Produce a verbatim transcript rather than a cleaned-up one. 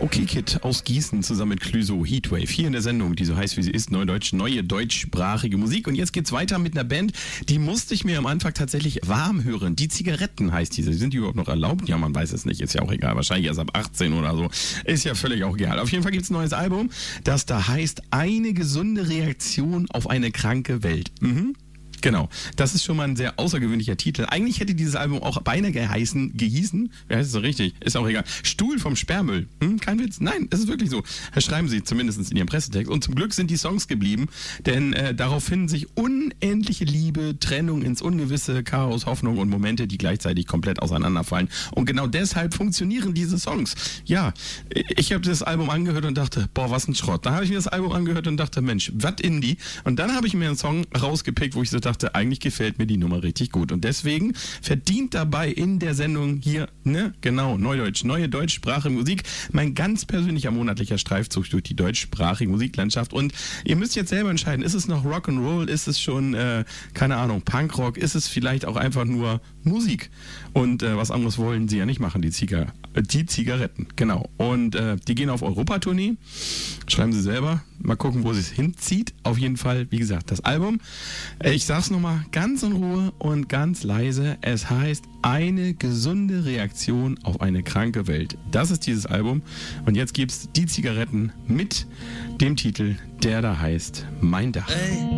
Okay, Kid aus Gießen zusammen mit Clüso, Heatwave, hier in der Sendung, die so heißt, wie sie ist, Neudeutsch, neue deutschsprachige Musik. Und jetzt geht's weiter mit einer Band, die musste ich mir am Anfang tatsächlich warm hören. Die Zigaretten heißt diese. Sind die überhaupt noch erlaubt? Ja, man weiß es nicht, ist ja auch egal. Wahrscheinlich erst ab achtzehn oder so. Ist ja völlig auch egal. Auf jeden Fall gibt's ein neues Album, das da heißt Eine gesunde Reaktion auf eine kranke Welt. Mhm. Genau, das ist schon mal ein sehr außergewöhnlicher Titel. Eigentlich hätte dieses Album auch beinahe geheißen, gehießen, wie heißt es so richtig? Ist auch egal. Stuhl vom Sperrmüll. Hm, kein Witz. Nein, es ist wirklich so. Das schreiben sie zumindest in ihrem Pressetext. Und zum Glück sind die Songs geblieben, denn äh, darauf finden sich unendliche Liebe, Trennung ins Ungewisse, Chaos, Hoffnung und Momente, die gleichzeitig komplett auseinanderfallen. Und genau deshalb funktionieren diese Songs. Ja, ich habe das Album angehört und dachte, boah, was ein Schrott. Dann habe ich mir das Album angehört und dachte, Mensch, was Indie? Und dann habe ich mir einen Song rausgepickt, wo ich so dachte, eigentlich gefällt mir die Nummer richtig gut. Und deswegen verdient dabei in der Sendung hier, ne, genau, Neudeutsch, neue deutschsprachige Musik, mein ganz persönlicher monatlicher Streifzug durch die deutschsprachige Musiklandschaft. Und ihr müsst jetzt selber entscheiden, ist es noch Rock'n'Roll, ist es schon, äh, keine Ahnung, Punkrock, ist es vielleicht auch einfach nur Musik? Und äh, was anderes wollen sie ja nicht machen, die, Ziga äh, die Zigaretten, genau. Und äh, die gehen auf Europatournee, schreiben sie selber, mal gucken, wo sie es hinzieht. Auf jeden Fall, wie gesagt, das Album. Äh, ich sag's nochmal ganz in Ruhe und ganz leise. Es heißt Eine gesunde Reaktion auf eine kranke Welt. Das ist dieses Album. Und jetzt gibt's die Zigaretten mit dem Titel, der da heißt Mein Dach. Ey.